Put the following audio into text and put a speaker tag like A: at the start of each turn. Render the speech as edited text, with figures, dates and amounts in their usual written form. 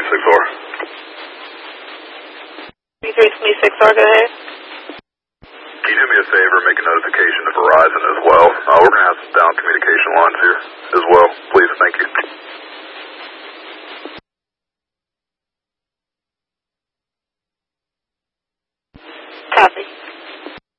A: 2326R.
B: 2326R, go ahead.
A: Can you do me a favor, make a notification to Verizon as well? We're going to have some down communication lines here as well. Please, thank you.
B: Copy.